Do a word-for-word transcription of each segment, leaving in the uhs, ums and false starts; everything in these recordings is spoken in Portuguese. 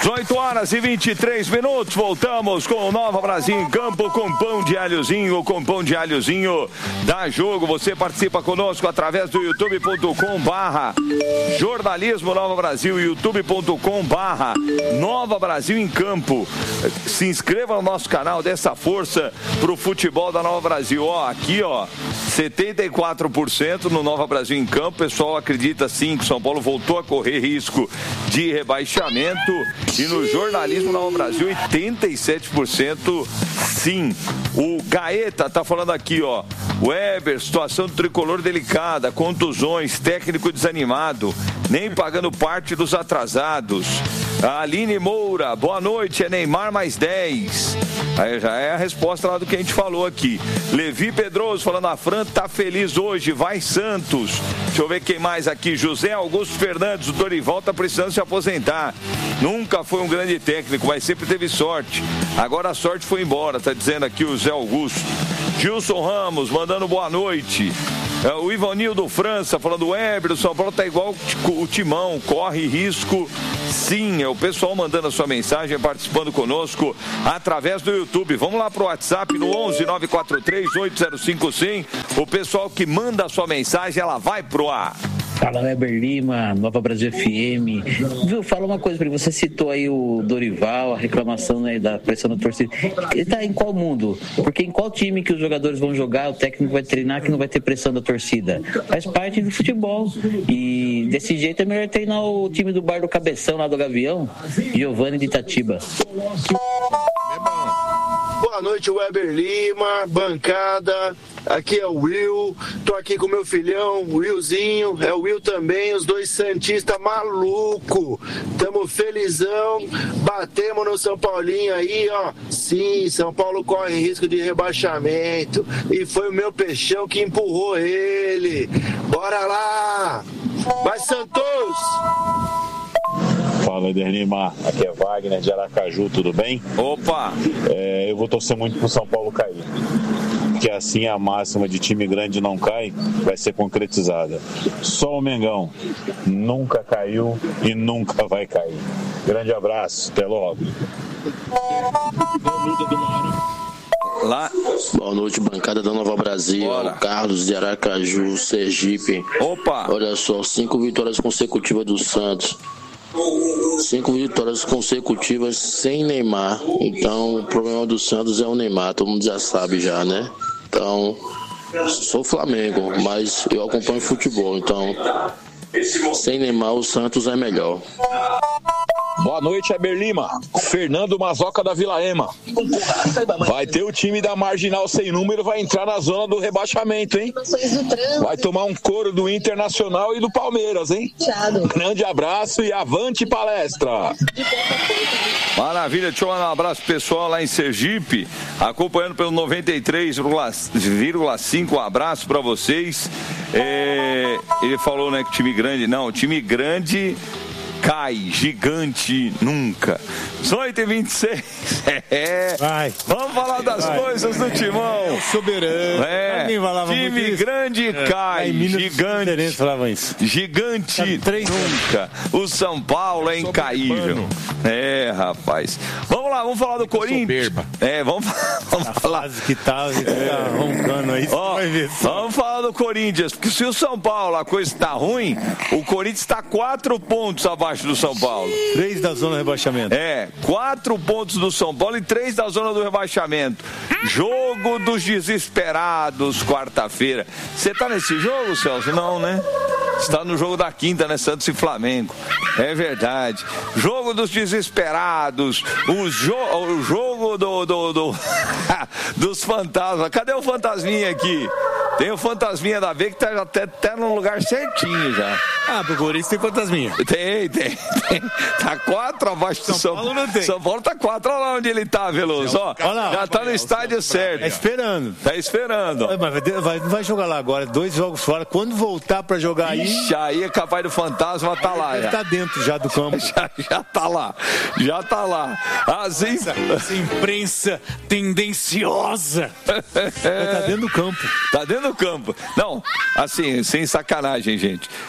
dezoito horas e vinte e três minutos, voltamos com o Nova Brasil em campo, com pão de alhozinho, com pão de alhozinho da Jogo. Você participa conosco através do youtube ponto com barra jornalismo Nova Brasil, youtube ponto com barra Nova Brasil em campo. Se inscreva no nosso canal, dê essa força pro futebol da Nova Brasil. Ó, aqui ó, setenta e quatro por cento no Nova Brasil em campo. O pessoal acredita sim que São Paulo voltou a correr risco de rebaixamento. E no jornalismo Nova Brasil, oitenta e sete por cento sim. O Gaeta tá falando aqui, ó. Weber, situação do tricolor delicada, contusões, técnico desanimado, nem pagando parte dos atrasados. A Aline Moura, boa noite, é Neymar mais dez. Aí já é a resposta lá do que a gente falou aqui. Levi Pedroso falando, a Fran tá feliz hoje, vai Santos. Deixa eu ver quem mais aqui. José Augusto Fernandes, o Dorival tá precisando se aposentar. Nunca foi um grande técnico, mas sempre teve sorte. Agora a sorte foi embora, tá dizendo aqui o Zé Augusto. Gilson Ramos, mandando boa noite. O Ivanildo França falando, Weber, o São Paulo tá igual o Timão, corre risco sim. É o pessoal mandando a sua mensagem, participando conosco através do YouTube. Vamos lá pro WhatsApp no onze nove quatro três oito zero cinco cem. O pessoal que manda a sua mensagem, ela vai pro ar. Fala, Weber Lima, Nova Brasil F M. Viu, fala uma coisa pra ele. Você citou aí o Dorival, a reclamação, né, da pressão da torcida. Ele tá em qual mundo? Porque em qual time que os jogadores vão jogar, o técnico vai treinar que não vai ter pressão da torcida? Faz parte do futebol. E desse jeito é melhor treinar o time do Bar do Cabeção, lá do Gavião, Giovanni de Itatiba. Boa noite, Weber Lima, bancada. Aqui é o Will, tô aqui com meu filhão, o Willzinho, é o Will também, os dois santistas maluco. Tamo felizão, batemos no São Paulinho aí, ó. Sim, São Paulo corre risco de rebaixamento e foi o meu peixão que empurrou ele. Bora lá! Vai, Santos! Fala, Edernima, aqui é Wagner de Aracaju, tudo bem? Opa! É, eu vou torcer muito pro São Paulo cair, porque assim a máxima de time grande não cai, vai ser concretizada. Só o Mengão nunca caiu e nunca vai cair. Grande abraço, até logo. Lá. Boa noite, bancada da Nova Brasil. Carlos de Aracaju, Sergipe. Opa! Olha só, cinco vitórias consecutivas do Santos. Cinco vitórias consecutivas sem Neymar. Então, o problema do Santos é o Neymar, todo mundo já sabe já, né? Então, sou Flamengo, mas eu acompanho futebol. Então, sem Neymar, o Santos é melhor. Boa noite, Weber Lima. Fernando Mazoca da Vila Ema. Vai ter o time da Marginal sem número, vai entrar na zona do rebaixamento, hein? Vai tomar um couro do Internacional e do Palmeiras, hein? Grande abraço e avante palestra. Maravilha, deixa eu mandar um abraço pessoal lá em Sergipe, acompanhando pelo noventa e três vírgula cinco, um abraço pra vocês. É, ele falou, né, que time grande, não, time grande cai, gigante nunca. dezoito e vinte e seis. É. Vai. Vamos falar das vai. coisas do Timão. Soberano. É. Time grande é. cai, é. gigante. Falava isso. Gigante nunca. O São Paulo é incaível. É, rapaz. Vamos lá, vamos falar do Corinthians. É, vamos, vamos a falar. Fase que tá, é. tá roncando aí. Ó, vai ver vamos falar do Corinthians, porque se o São Paulo a coisa está ruim, o Corinthians está quatro pontos abaixo do São Paulo. Três da zona do rebaixamento. É, quatro pontos do São Paulo e três da zona do rebaixamento. Jogo dos desesperados, quarta-feira. Você tá nesse jogo, Celso? Não, né? Você tá no jogo da quinta, né? Santos e Flamengo. É verdade. Jogo dos desesperados. O, jo o jogo do, do, do dos fantasmas. Cadê o fantasminha aqui? Tem o fantasminha da V que tá até, até no lugar certinho já. Ah, pro Corinthians tem fantasminha. Tem, tem, tem. Tá quatro abaixo do São, São Paulo. Não tem. São Paulo tá quatro. Olha lá onde ele tá, Veloso. Ó, lá, já tá no estádio certo. Tá esperando. Tá esperando. É, mas vai, vai, não vai jogar lá agora. Dois jogos fora. Quando voltar pra jogar aí... Ixi, aí é capaz do fantasma tá lá. Ele tá dentro já do campo. Já, já tá lá. Já tá lá. Assim... Essa, essa imprensa tendenciosa. Tá dentro do campo. Tá dentro do campo. Não, assim, sem sacanagem, gente. Se o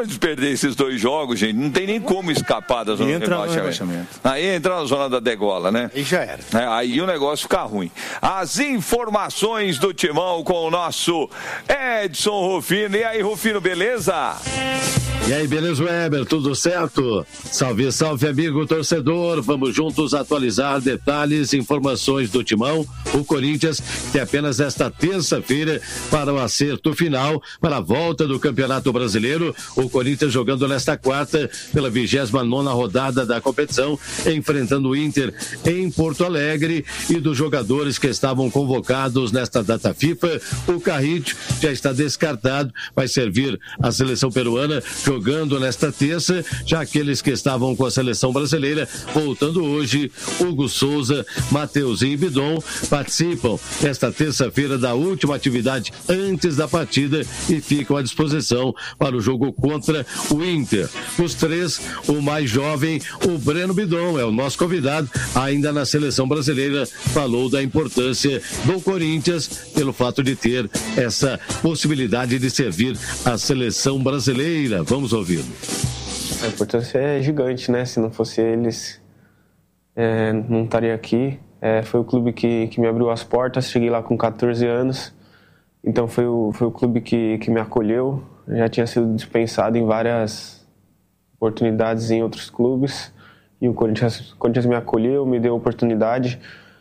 Corinthians perder esses dois jogos, gente, não tem nem como escapar da zona do rebaixamento. Aí entra na zona da degola, né? Aí já era. É, aí o negócio fica ruim. As informações do Timão com o nosso Edson Rufino. E aí, Rufino, beleza? E aí, beleza, Weber? Tudo certo? Salve, salve, amigo torcedor. Vamos juntos atualizar detalhes e informações do Timão. O Corinthians tem apenas esta terça-feira para o acerto final para a volta do Campeonato Brasileiro. O Corinthians jogando nesta quarta pela vigésima nona rodada da competição, enfrentando o Inter em Porto Alegre. E dos jogadores que estavam convocados nesta data FIFA, o Carrillo já está descartado, vai servir a seleção peruana jogando nesta terça, já aqueles que estavam com a seleção brasileira voltando hoje, Hugo Souza, Mateuzinho e Bidon participam nesta terça-feira da última atividade antes da partida e ficam à disposição para o jogo contra o Inter. Os três, o mais jovem, o Breno Bidon, é o nosso convidado, ainda na seleção brasileira, falou da importância do Corinthians pelo fato de ter essa possibilidade de servir a seleção brasileira. Vamos ouvi-lo. A importância é gigante, né? Se não fosse eles, é, não estaria aqui. É, foi o clube que, que me abriu as portas, cheguei lá com catorze anos, então foi o, foi o clube que, que me acolheu. Eu já tinha sido dispensado em várias oportunidades em outros clubes, e o Corinthians, o Corinthians me acolheu, me deu oportunidade,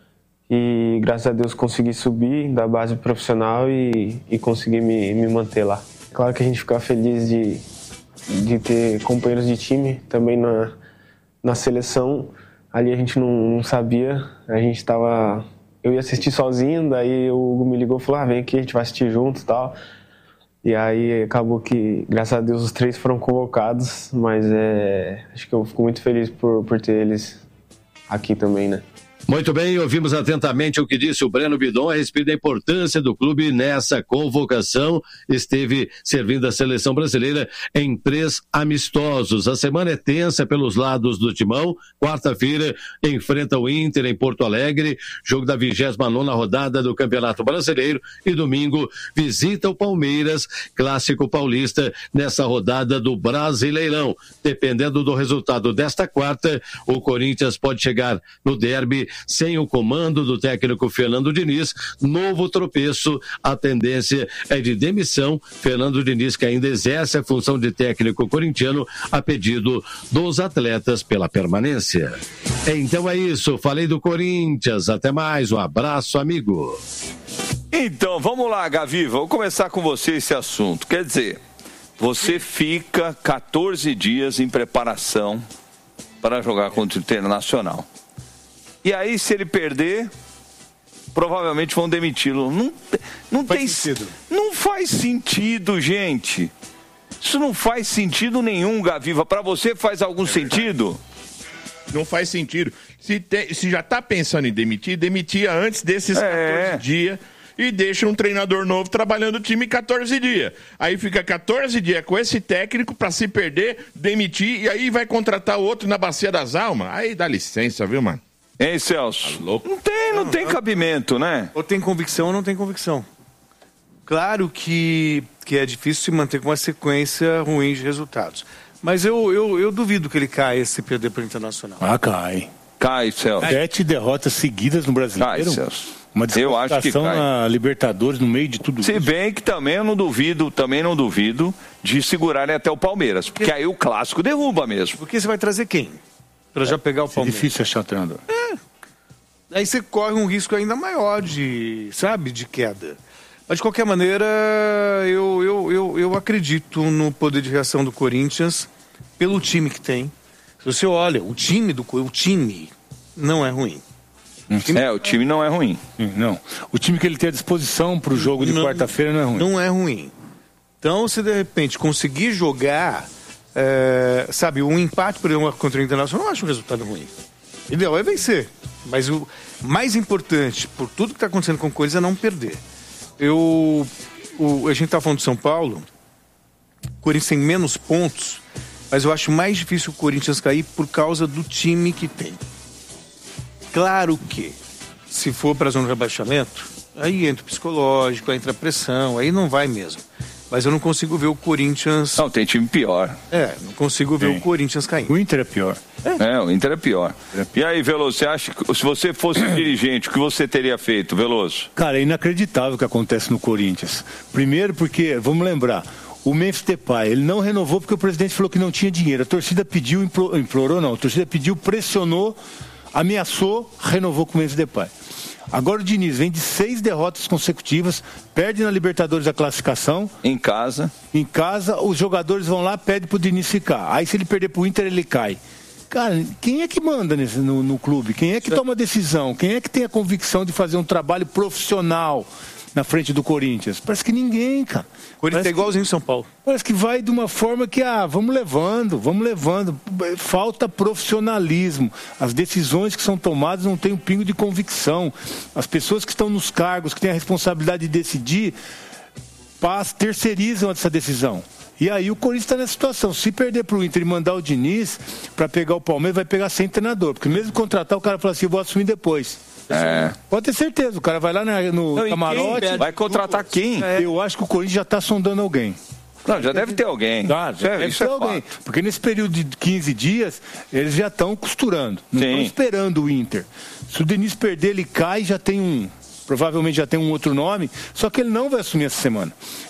e graças a Deus consegui subir da base profissional e, e consegui me, me manter lá. Claro que a gente fica feliz de, de ter companheiros de time também na, na seleção. Ali a gente não, não sabia, a gente estava... Eu ia assistir sozinho, daí o Hugo me ligou e falou, ah, vem aqui, a gente vai assistir junto e tal. E aí acabou que, graças a Deus, os três foram convocados, mas é, acho que eu fico muito feliz por, por ter eles aqui também, né? Muito bem, ouvimos atentamente o que disse o Breno Bidon a respeito da importância do clube nessa convocação. Esteve servindo a seleção brasileira em três amistosos. A semana é tensa pelos lados do Timão. Quarta-feira enfrenta o Inter em Porto Alegre, jogo da vigésima nona rodada do Campeonato Brasileiro, e domingo visita o Palmeiras, clássico paulista, nessa rodada do Brasileirão. Dependendo do resultado desta quarta, o Corinthians pode chegar no derby sem o comando do técnico Fernando Diniz. Novo tropeço, a tendência é de demissão. Fernando Diniz, que ainda exerce a função de técnico corintiano, a pedido dos atletas pela permanência. Então é isso, falei do Corinthians. Até mais, um abraço, amigo. Então, vamos lá, Gavi, vou começar com você esse assunto. Quer dizer, você fica catorze dias em preparação para jogar contra o Internacional. E aí, se ele perder, provavelmente vão demiti-lo. Não, não tem sentido. Não faz sentido, gente. Isso não faz sentido nenhum, Gaviva. Para você faz algum é sentido? Não faz sentido. Se, te, se já está pensando em demitir, demitia antes desses é. catorze dias e deixa um treinador novo trabalhando o time catorze dias. Aí fica catorze dias com esse técnico para se perder, demitir, e aí vai contratar o outro na Bacia das Almas. Aí dá licença, viu, mano? Hein, Celso? Tá louco? Não tem, não, não tem cabimento, né? Ou tem convicção ou não tem convicção. Claro que, que é difícil se manter com uma sequência ruim de resultados. Mas eu, eu, eu duvido que ele caia se perder para o Internacional. Ah, cai. Cai, Celso. Sete derrotas seguidas no Brasileiro. Cai, Celso. Uma desclassificação na Libertadores no meio de tudo Se isso. Se bem que também eu não duvido, também não duvido de segurarem até o Palmeiras. Porque aí o clássico derruba mesmo. Porque você vai trazer quem? Para já pegar o Palmeiras. É difícil achar treinador. É. Aí você corre um risco ainda maior de, sabe, de queda. Mas de qualquer maneira, eu, eu, eu, eu acredito no poder de reação do Corinthians pelo time que tem. Se você olha, o time do o time não é ruim. O time... É, o time não é ruim. Não. O time que ele tem à disposição para o jogo de quarta-feira não é ruim. Não é ruim. Então, se de repente conseguir jogar, é, sabe, um empate, por exemplo, contra o Internacional, eu não acho um resultado ruim. O ideal é vencer. Mas o mais importante, por tudo que está acontecendo com o Corinthians, é não perder. Eu, o, a gente está falando de São Paulo, o Corinthians tem menos pontos, mas eu acho mais difícil o Corinthians cair por causa do time que tem. Claro que, se for para a zona de rebaixamento, aí entra o psicológico, aí entra a pressão, aí não vai mesmo. Mas eu não consigo ver o Corinthians... Não, tem time pior. É, não consigo ver Sim. o Corinthians caindo. O Inter é pior. É, é o Inter é pior. E aí, Veloso, você acha que se você fosse dirigente, o que você teria feito, Veloso? Cara, é inacreditável o que acontece no Corinthians. Primeiro porque, vamos lembrar, o Memphis Depay, ele não renovou porque o presidente falou que não tinha dinheiro. A torcida pediu, implorou, implorou não, a torcida pediu, pressionou, ameaçou, renovou com o Memphis Depay. Agora o Diniz vem de seis derrotas consecutivas, perde na Libertadores a classificação. Em casa. Em casa, os jogadores vão lá, pedem pro Diniz ficar. Aí se ele perder pro Inter, ele cai. Cara, quem é que manda nesse, no, no clube? Quem é que toma decisão? Quem é que tem a convicção de fazer um trabalho profissional na frente do Corinthians? Parece que ninguém, cara. O Corinthians é igualzinho em São Paulo. Parece que vai de uma forma que, ah, vamos levando, vamos levando. Falta profissionalismo. As decisões que são tomadas não têm um pingo de convicção. As pessoas que estão nos cargos, que têm a responsabilidade de decidir, passam, terceirizam essa decisão. E aí o Corinthians está nessa situação. Se perder para o Inter e mandar o Diniz para pegar o Palmeiras, vai pegar sem treinador. Porque mesmo contratar, o cara fala assim, eu vou assumir depois. É. Pode ter certeza, o cara vai lá no não, camarote. Vai contratar quem? É. Eu acho que o Corinthians já está sondando alguém. Não, já deve ter alguém. Claro, já é, deve isso ter é alguém. fato. Porque nesse período de quinze dias, eles já estão costurando. Não estão esperando o Inter. Se o Diniz perder, ele cai, já tem um... Provavelmente já tem um outro nome, só que ele não vai assumir essa semana.